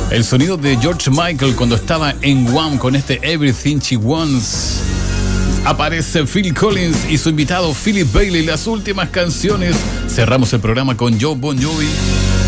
El sonido de George Michael cuando estaba en Wham con este Everything She Wants. Aparece Phil Collins y su invitado Philip Bailey. Las últimas canciones. Cerramos el programa con Jon Bon Jovi.